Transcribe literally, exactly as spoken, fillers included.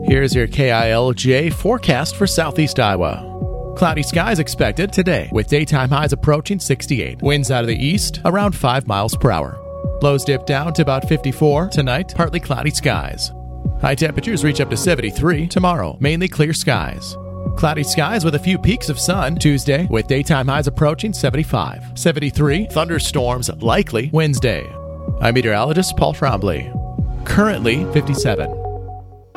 Here's your K I L J forecast for southeast Iowa. Cloudy skies expected today, with daytime highs approaching sixty-eight. Winds out of the east around five miles per hour. Lows dip down to about fifty-four. Tonight, partly cloudy skies. High temperatures reach up to seventy-three. Tomorrow, mainly clear skies. Cloudy skies with a few peaks of sun Tuesday, with daytime highs approaching seventy-five. seventy-three. Thunderstorms likely Wednesday. I'm meteorologist Paul Trombley. Currently fifty-seven.